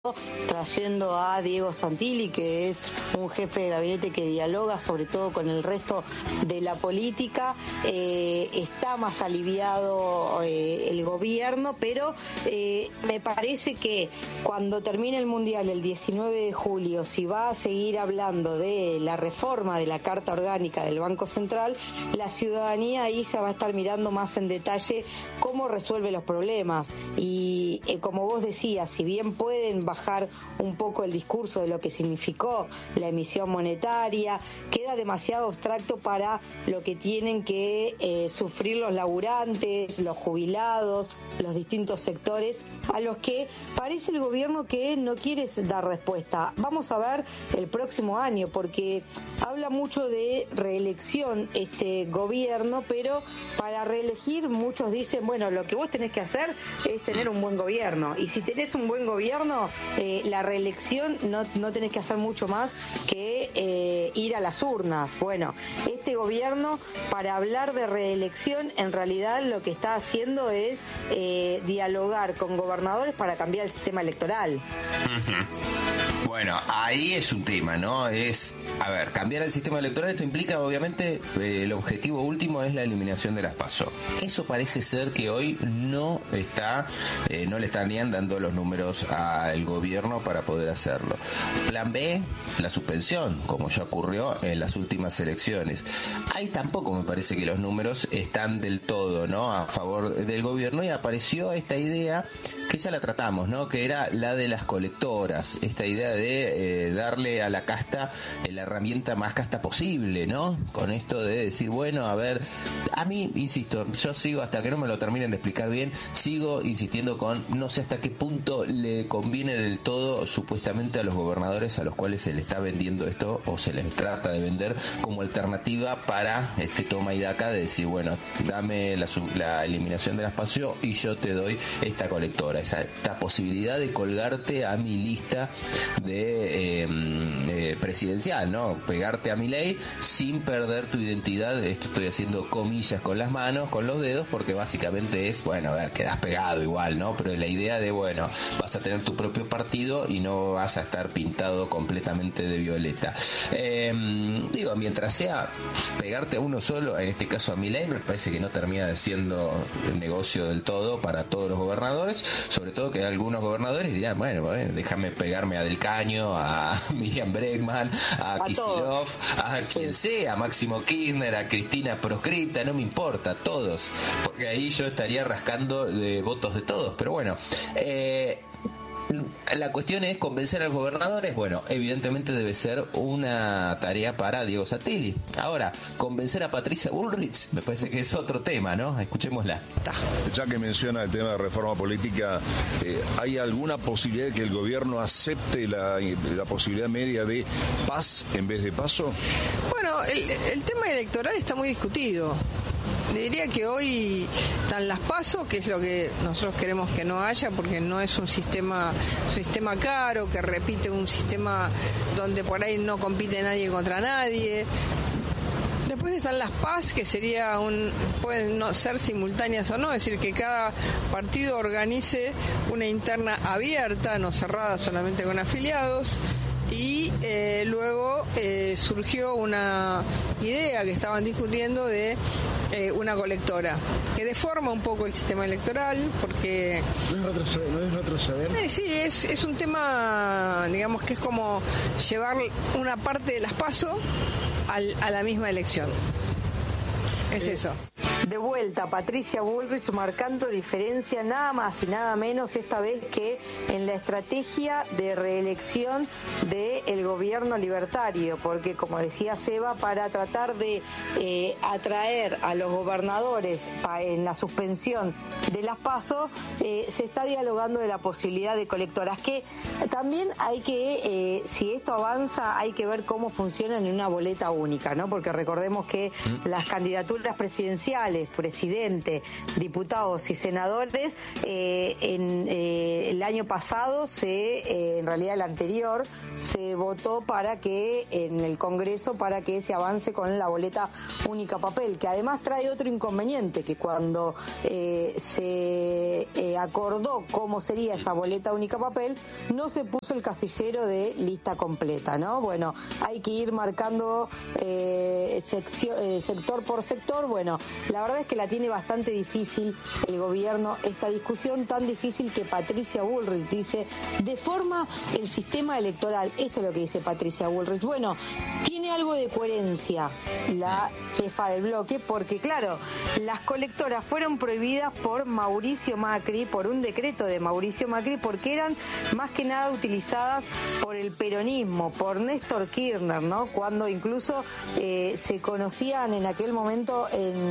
trayendo a Diego Santilli, que es un jefe de gabinete que dialoga sobre todo con el resto de la política. Está más aliviado el gobierno, pero me parece que cuando termine el Mundial el 19 de julio, si va a seguir hablando de la reforma de la Carta Orgánica del Banco Central, la ciudadanía ahí ya va a estar mirando más en detalle cómo resuelve los problemas. Y como vos decías, si bien pueden bajar un poco el discurso de lo que significó la emisión monetaria, queda demasiado abstracto para lo que tienen que sufrir los laburantes, los jubilados, los distintos sectores a los que parece el gobierno que no quiere dar respuesta. Vamos a ver el próximo año, porque habla mucho de reelección este gobierno, pero para reelegir muchos dicen, bueno, lo que vos tenés que hacer es tener un buen gobierno, y si tenés un buen gobierno, la reelección no tenés que hacer mucho más que ir a las urnas. Bueno, este gobierno, para hablar de reelección, en realidad lo que está haciendo es dialogar con gobernadores para cambiar el sistema electoral. Uh-huh. Bueno, ahí es un tema, ¿no? Cambiar el sistema electoral, esto implica, obviamente, el objetivo último es la eliminación de las PASO. Eso parece ser que hoy no le estarían dando los números al gobierno para poder hacerlo. Plan B, la suspensión, como ya ocurrió en las últimas elecciones. Ahí tampoco me parece que los números están del todo, ¿no?, a favor del gobierno, y apareció esta idea que ya la tratamos, ¿no?, que era la de las colectoras, esta idea de darle a la casta la herramienta más casta posible, ¿no?, con esto de decir, bueno, a ver, a mí, insisto, yo sigo, hasta que no me lo terminen de explicar bien, sigo insistiendo con, no sé hasta qué punto le conviene del todo, supuestamente, a los gobernadores a los cuales se les está vendiendo esto, o se les trata de vender como alternativa para toma y daca, de decir, bueno, dame la eliminación de las PASO y yo te doy esta colectora, esta posibilidad de colgarte a mi lista de presidencial, ¿no?, pegarte a mi ley sin perder tu identidad. Esto estoy haciendo comillas con las manos, con los dedos, porque básicamente es, bueno, a ver, quedás pegado igual, ¿no?, pero la idea de, bueno, vas a tener tu propio partido y no vas a estar pintado completamente de violeta. Mientras sea pegarte a uno solo, en este caso a Milei, me parece que no termina siendo el negocio del todo para todos los gobernadores, sobre todo que algunos gobernadores dirán, bueno, déjame pegarme a Del Caño, a Miriam Bregman, a Kicillof, a quien sea, a Máximo Kirchner, a Cristina Proscripta, no me importa, todos, porque ahí yo estaría rascando de votos de todos, pero bueno, la cuestión es convencer a los gobernadores. Bueno, evidentemente debe ser una tarea para Diego Santilli. Ahora, convencer a Patricia Bullrich me parece que es otro tema, ¿no? Escuchémosla. Ya que menciona el tema de reforma política, ¿hay alguna posibilidad de que el gobierno acepte la posibilidad media de paz en vez de PASO? Bueno, el tema electoral está muy discutido. Le diría que hoy están las PASO, que es lo que nosotros queremos que no haya, porque no es un sistema caro, que repite un sistema donde por ahí no compite nadie contra nadie. Después están las PAS, que pueden no ser simultáneas o no, es decir, que cada partido organice una interna abierta, no cerrada solamente con afiliados. Y luego surgió una idea que estaban discutiendo de una colectora, que deforma un poco el sistema electoral, porque... ¿No es retroceder? Sí, es un tema, digamos, que es como llevar una parte de las PASO a la misma elección. Es eso. De vuelta, Patricia Bullrich marcando diferencia nada más y nada menos esta vez que en la estrategia de reelección del gobierno libertario, porque como decía Seba, para tratar de atraer a los gobernadores en la suspensión de las PASO, se está dialogando de la posibilidad de colectoras, que también hay que, si esto avanza, hay que ver cómo funcionan en una boleta única, ¿no? Porque recordemos que las candidaturas presidenciales concejales, presidente, diputados y senadores, en el año pasado, en realidad el anterior, se votó para que en el Congreso, para que se avance con la boleta única papel, que además trae otro inconveniente, que cuando se acordó cómo sería esa boleta única papel, no se puso el casillero de lista completa, ¿no? Bueno, hay que ir marcando sector por sector. Bueno, la verdad es que la tiene bastante difícil el gobierno, esta discusión tan difícil que Patricia Bullrich dice, deforma el sistema electoral. Esto es lo que dice Patricia Bullrich. Bueno, tiene algo de coherencia la jefa del bloque, porque claro, las colectoras fueron prohibidas por Mauricio Macri, por un decreto de Mauricio Macri, porque eran más que nada utilizadas por el peronismo, por Néstor Kirchner, ¿no? Cuando incluso se conocían en aquel momento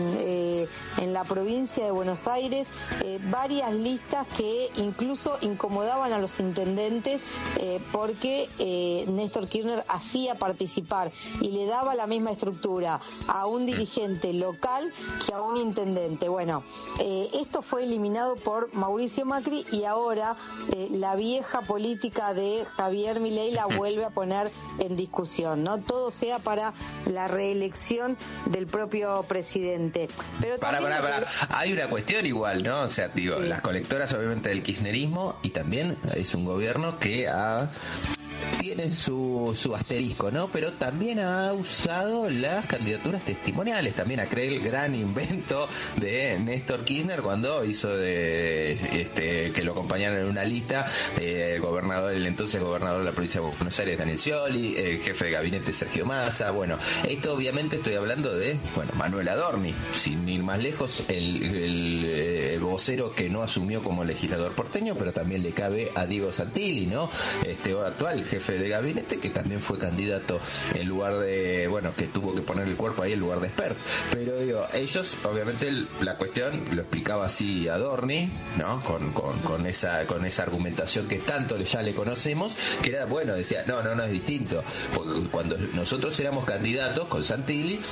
en la provincia de Buenos Aires varias listas que incluso incomodaban a los intendentes porque Néstor Kirchner hacía participar y le daba la misma estructura a un dirigente local que a un intendente. Bueno, esto fue eliminado por Mauricio Macri y ahora la vieja política de Javier Milei la vuelve a poner en discusión, ¿no? Todo sea para la reelección del propio presidente. Pero para. Hay una cuestión igual, ¿no? O sea, digo, sí, las colectoras obviamente del kirchnerismo, y también es un gobierno que tiene su asterisco, ¿no? Pero también ha usado las candidaturas testimoniales, también aquel gran invento de Néstor Kirchner cuando hizo que lo acompañaran en una lista el entonces gobernador de la provincia de Buenos Aires, Daniel Scioli, el jefe de gabinete Sergio Massa. Bueno, esto obviamente estoy hablando de Manuel Adorni, sin ir más lejos, el vocero que no asumió como legislador porteño, pero también le cabe a Diego Santilli, ¿no? Actual jefe de gabinete, que también fue candidato en lugar de, que tuvo que poner el cuerpo ahí en lugar de Espert. Pero digo, ellos, obviamente, la cuestión lo explicaba así Adorni, ¿no? Con esa argumentación que tanto ya le conocemos, que era, decía, no es distinto, porque cuando nosotros éramos candidatos con Santilli,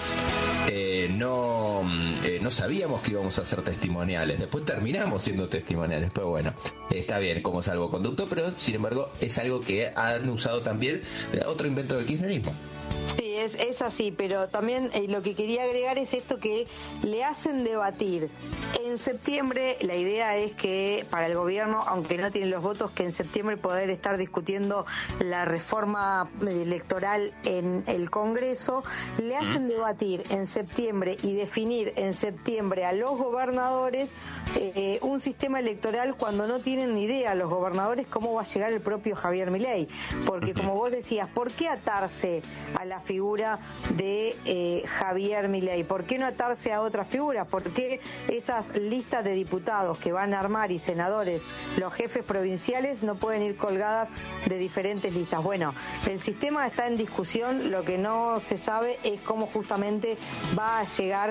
no sabíamos que íbamos a ser testimoniales, después terminamos siendo testimoniales, pero está bien como salvoconducto, pero sin embargo es algo que han usado también otro invento del kirchnerismo. Sí, es así, pero también lo que quería agregar es esto que le hacen debatir. En septiembre la idea es que para el gobierno, aunque no tienen los votos, que en septiembre poder estar discutiendo la reforma electoral en el Congreso, le hacen debatir en septiembre y definir en septiembre a los gobernadores un sistema electoral cuando no tienen ni idea los gobernadores cómo va a llegar el propio Javier Milei. Porque como vos decías, ¿por qué atarse a la figura de Javier Milei? ¿Por qué no atarse a otras figuras? ¿Por qué esas listas de diputados que van a armar y senadores, los jefes provinciales, no pueden ir colgadas de diferentes listas? Bueno, el sistema está en discusión, lo que no se sabe es cómo justamente va a llegar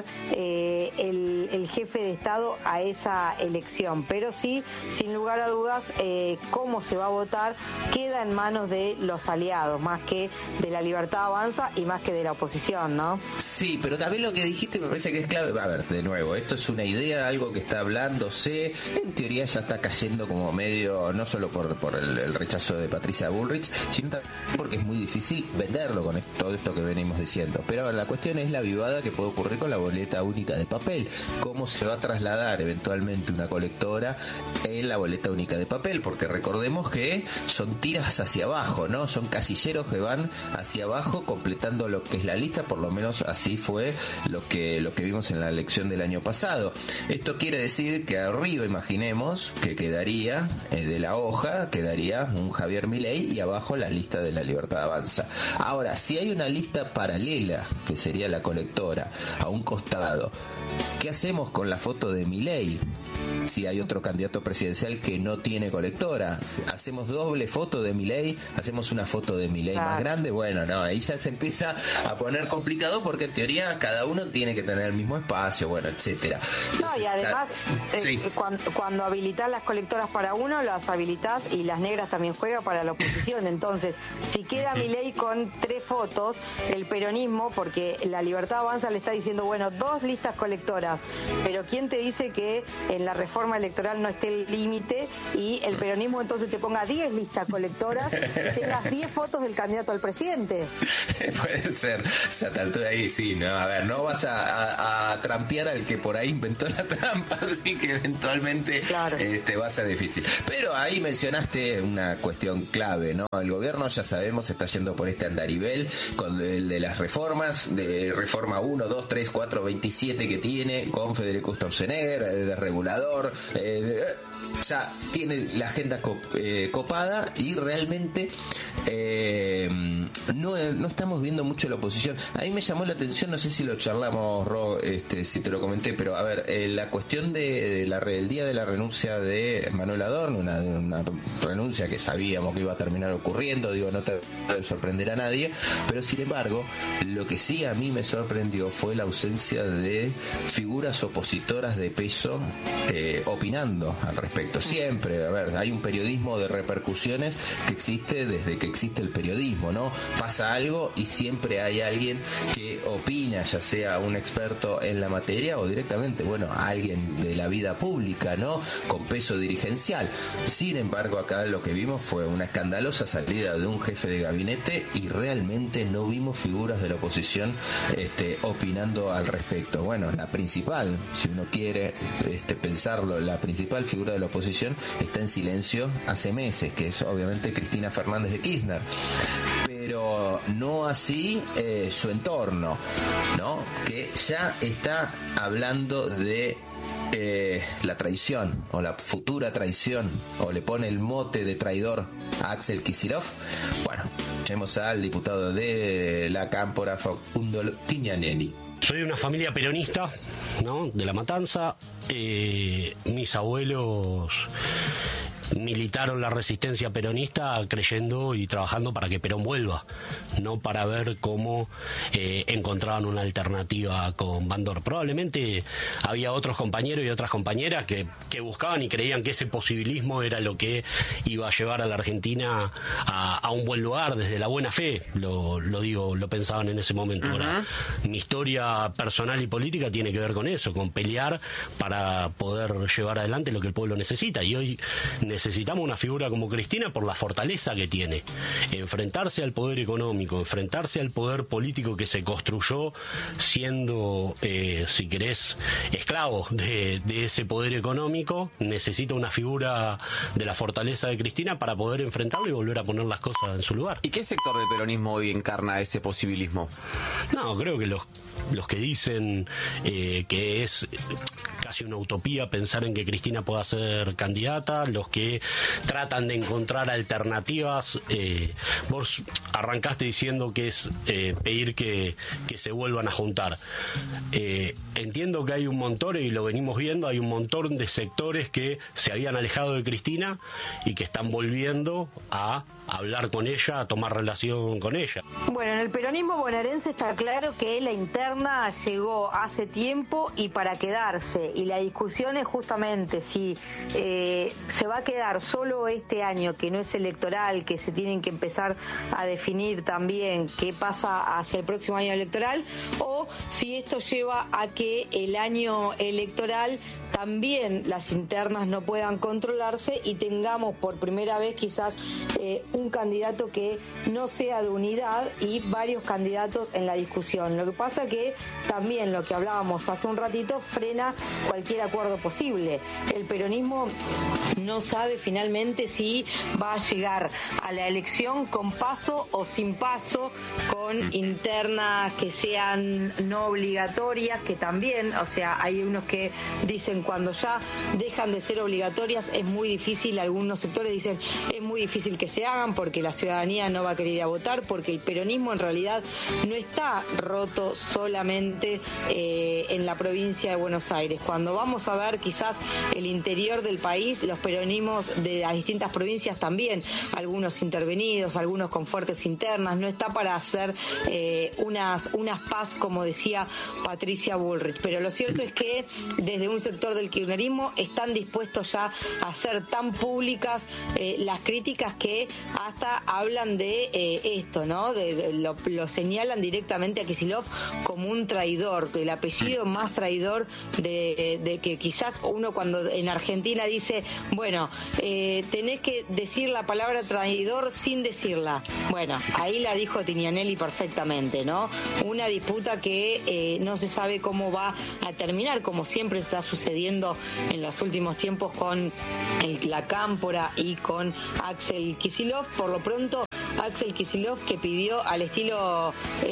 el jefe de Estado a esa elección, pero sí, sin lugar a dudas, cómo se va a votar queda en manos de los aliados, más que de La Libertad Avanza y más que de la oposición, ¿no? Sí, pero también lo que dijiste me parece que es clave. A ver, de nuevo, esto es una idea, algo que está hablándose, en teoría ya está cayendo como medio, no solo por el rechazo de Patricia Bullrich, sino también porque es muy difícil venderlo con todo esto que venimos diciendo. Pero a ver, la cuestión es la vivada que puede ocurrir con la boleta única de papel. ¿Cómo se va a trasladar eventualmente una colectora en la boleta única de papel? Porque recordemos que son tiras hacia abajo, ¿no? Son casilleros que van hacia abajo completando lo que es la lista, por lo menos así fue lo que vimos en la elección del año pasado. Esto quiere decir que arriba, imaginemos, que quedaría de la hoja, quedaría un Javier Milei y abajo la lista de La Libertad Avanza. Ahora, si hay una lista paralela, que sería la colectora, a un costado, ¿qué hacemos con la foto de Milei? si hay otro candidato presidencial que no tiene colectora. Hacemos doble foto de Milei, hacemos una foto de Milei más grande, bueno, no, ahí ya se empieza a poner complicado porque en teoría cada uno tiene que tener el mismo espacio, bueno, etcétera. Entonces, no, y además cuando habilitas las colectoras para uno, las habilitas y las negras también juegan para la oposición. Entonces, si queda Milei con 3 fotos, el peronismo, porque la Libertad Avanza le está diciendo, bueno, 2 listas colectoras, pero ¿quién te dice que en la reforma electoral no esté el límite y el peronismo entonces te ponga 10 listas colectoras y tengas 10 fotos del candidato al presidente? Puede ser, se ataltó ahí, sí, no, a ver, no vas a trampear al que por ahí inventó la trampa, así que eventualmente va a ser difícil. Pero ahí mencionaste una cuestión clave, ¿no? El gobierno, ya sabemos, está yendo por este andarivel con el de las reformas, de reforma 1, 2, 3, 4, 27 que tiene, con Federico Sturzenegger, de regulador, ya tiene la agenda copada y realmente no estamos viendo mucho la oposición. A mí me llamó la atención, no sé si lo charlamos, Ro, si te lo comenté, pero a ver, la cuestión del día de la renuncia de Manuel Adorno, una renuncia que sabíamos que iba a terminar ocurriendo, digo, no te sorprenderá a nadie, pero sin embargo, lo que sí a mí me sorprendió fue la ausencia de figuras opositoras de peso opinando al respecto. Siempre, a ver, hay un periodismo de repercusiones que existe desde que existe el periodismo, ¿no? Pasa algo y siempre hay alguien que opina, ya sea un experto en la materia o directamente, bueno, alguien de la vida pública, ¿no? Con peso dirigencial. Sin embargo, acá lo que vimos fue una escandalosa salida de un jefe de gabinete y realmente no vimos figuras de la oposición opinando al respecto. Bueno, la principal, si uno quiere pensarlo, la principal figura de la oposición está en silencio hace meses, que es obviamente Cristina Fernández de Kirchner, pero no así su entorno, ¿no? Que ya está hablando de la traición o la futura traición, o le pone el mote de traidor a Axel Kicillof. Bueno, escuchemos al diputado de la Cámpora, Facundo Tignanelli. Soy de una familia peronista, ¿no? De La Matanza. Mis abuelos militaron la resistencia peronista creyendo y trabajando para que Perón vuelva, no para ver cómo encontraban una alternativa con Bandor. Probablemente había otros compañeros y otras compañeras que buscaban y creían que ese posibilismo era lo que iba a llevar a la Argentina a un buen lugar desde la buena fe, lo pensaban en ese momento. Ahora, mi historia personal y política tiene que ver con eso, con pelear para poder llevar adelante lo que el pueblo necesita, y hoy necesitamos una figura como Cristina por la fortaleza que tiene. Enfrentarse al poder económico, enfrentarse al poder político que se construyó siendo, si querés, esclavo de ese poder económico, necesita una figura de la fortaleza de Cristina para poder enfrentarlo y volver a poner las cosas en su lugar. ¿Y qué sector del peronismo hoy encarna ese posibilismo? No, creo que los que dicen que es casi una utopía pensar en que Cristina pueda ser candidata, los que tratan de encontrar alternativas. Vos arrancaste diciendo que es pedir que se vuelvan a juntar. Entiendo que hay un montón, y lo venimos viendo, hay un montón de sectores que se habían alejado de Cristina y que están volviendo a hablar con ella, a tomar relación con ella. Bueno, en el peronismo bonaerense está claro que la interna llegó hace tiempo y para quedarse, y la discusión es justamente si se va a quedar solo este año, que no es electoral, que se tienen que empezar a definir también qué pasa hacia el próximo año electoral, o si esto lleva a que el año electoral también las internas no puedan controlarse y tengamos por primera vez quizás un candidato que no sea de unidad y varios candidatos en la discusión. Lo que pasa que también lo que hablábamos hace un ratito frena cualquier acuerdo posible. El peronismo no sabe finalmente si va a llegar a la elección con paso o sin paso, con internas que sean no obligatorias, que también, o sea, hay unos que dicen cuando ya dejan de ser obligatorias es muy difícil, algunos sectores dicen es muy difícil que se hagan porque la ciudadanía no va a querer ir a votar, porque el peronismo en realidad no está roto solamente en la provincia de Buenos Aires. Cuando vamos a ver quizás el interior del país, los peronismos de las distintas provincias también, algunos intervenidos, algunos con fuertes internas, no está para hacer unas paz, como decía Patricia Bullrich. Pero lo cierto es que desde un sector del kirchnerismo están dispuestos ya a hacer tan públicas las críticas que hasta hablan de esto, ¿no? Lo señalan directamente a Kicillof como un traidor, el apellido más traidor de que quizás uno cuando en Argentina dice, bueno, tenés que decir la palabra traidor sin decirla. Bueno, ahí la dijo Tinianelli perfectamente, ¿no? Una disputa que no se sabe cómo va a terminar, como siempre está sucediendo en los últimos tiempos con la Cámpora y con Axel Kicillof. Por lo pronto, Axel Kicillof, que pidió al estilo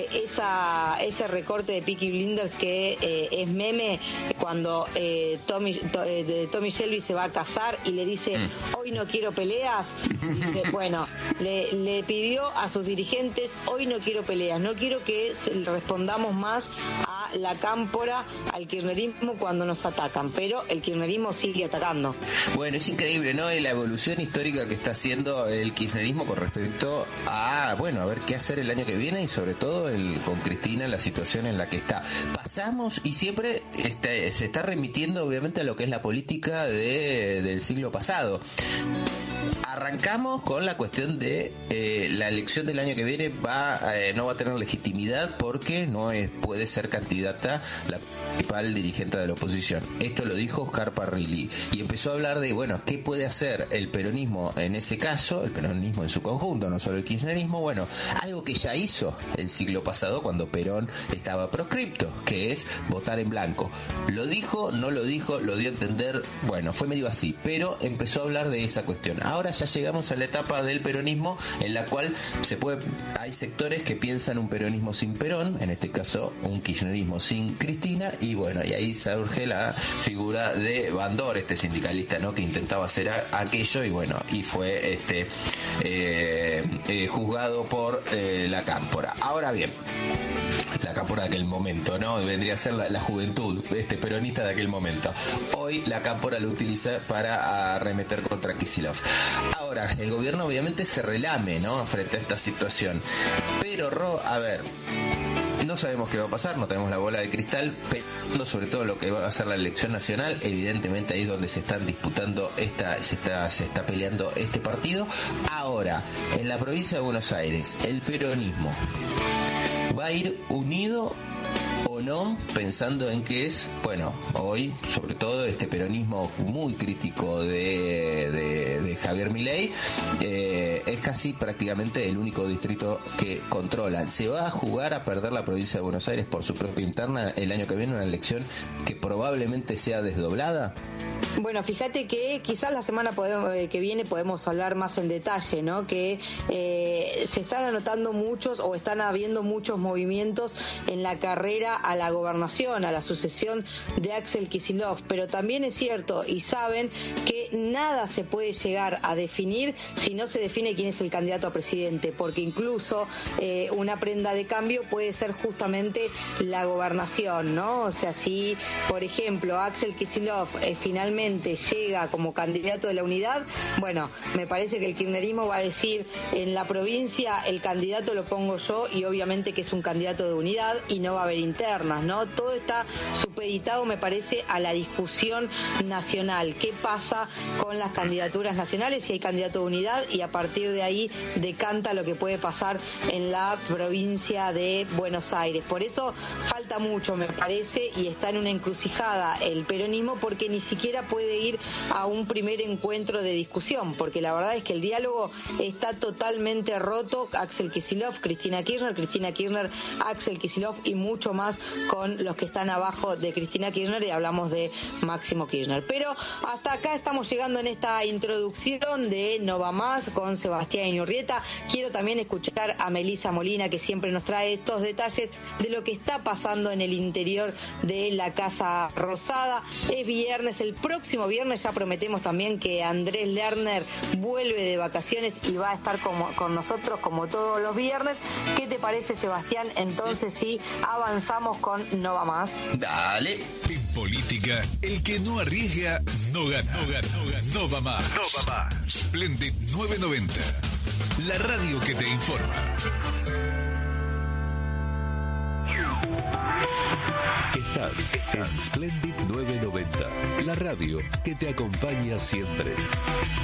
ese recorte de Peaky Blinders que es meme cuando Tommy Shelby se va a casar y le dice hoy no quiero peleas, dice, bueno, le pidió a sus dirigentes hoy no quiero peleas, no quiero que respondamos más a la Cámpora, al kirchnerismo cuando nos atacan, pero el kirchnerismo sigue atacando. Bueno, es increíble, ¿no? La evolución histórica que está haciendo el kirchnerismo con respecto a ver qué hacer el año que viene y sobre todo con Cristina, la situación en la que está. Pasamos y siempre se está remitiendo obviamente a lo que es la política del siglo pasado. Arrancamos con la cuestión de la elección del año que viene no va a tener legitimidad porque no puede ser candidata la principal dirigente de la oposición. Esto lo dijo Oscar Parrilli y empezó a hablar de, ¿qué puede hacer el peronismo en ese caso, el peronismo en su conjunto, no solo el kirchnerismo? Bueno, algo que ya hizo el siglo pasado cuando Perón estaba proscripto, que es votar en blanco. ¿Lo dijo? ¿No lo dijo? ¿Lo dio a entender? Bueno, fue medio así, pero empezó a hablar de esa cuestión. Ahora ya llegamos a la etapa del peronismo en la cual hay sectores que piensan un peronismo sin Perón, en este caso un kirchnerismo sin Cristina, y ahí surge la figura de Bandor, este sindicalista, ¿no?, que intentaba hacer aquello y fue juzgado por la Cámpora. Ahora bien, la Cámpora de aquel momento, ¿no? Vendría a ser la juventud peronista de aquel momento. Hoy la Cámpora lo utiliza para arremeter contra Kicillof. Ahora, el gobierno obviamente se relame, ¿no?, frente a esta situación. Pero, no sabemos qué va a pasar, no tenemos la bola de cristal, pero sobre todo lo que va a ser la elección nacional, evidentemente ahí es donde se están disputando se está peleando este partido. Ahora, en la provincia de Buenos Aires, el peronismo ¿va a ir unido o no, pensando en que es, hoy, sobre todo este peronismo muy crítico de Javier Milei, es casi prácticamente el único distrito que controlan? ¿Se va a jugar a perder la provincia de Buenos Aires por su propia interna el año que viene, una elección que probablemente sea desdoblada? Bueno, fíjate que quizás la semana que viene podemos hablar más en detalle, ¿no? Que se están anotando muchos o están habiendo muchos movimientos en la carrera a la gobernación, a la sucesión de Axel Kicillof, pero también es cierto y saben que nada se puede llegar a definir si no se define quién es el candidato a presidente, porque incluso una prenda de cambio puede ser justamente la gobernación, ¿no? O sea, si, por ejemplo, Axel Kicillof finalmente llega como candidato de la unidad, me parece que el kirchnerismo va a decir, en la provincia el candidato lo pongo yo y obviamente que es un candidato de unidad y no va a haber internas, ¿no? Todo está supeditado, me parece, a la discusión nacional. ¿Qué pasa con las candidaturas nacionales? Si hay candidato de unidad, y a partir de ahí decanta lo que puede pasar en la provincia de Buenos Aires. Por eso falta mucho, me parece, y está en una encrucijada el peronismo porque ni siquiera puede puede ir a un primer encuentro de discusión, porque la verdad es que el diálogo está totalmente roto. Axel Kicillof, Cristina Kirchner, Axel Kicillof y mucho más con los que están abajo de Cristina Kirchner, y hablamos de Máximo Kirchner. Pero hasta acá estamos llegando en esta introducción de No Va Más con Sebastián Inurrieta. Quiero también escuchar a Melissa Molina, que siempre nos trae estos detalles de lo que está pasando en el interior de la Casa Rosada. Es viernes, el próximo viernes ya prometemos también que Andrés Lerner vuelve de vacaciones y va a estar con nosotros como todos los viernes. ¿Qué te parece, Sebastián? Entonces sí, avanzamos con No Va Más. Dale. En política, el que no arriesga no gana. No va más. Splendid 990. La radio que te informa. Estás en Splendid 990, la radio que te acompaña siempre.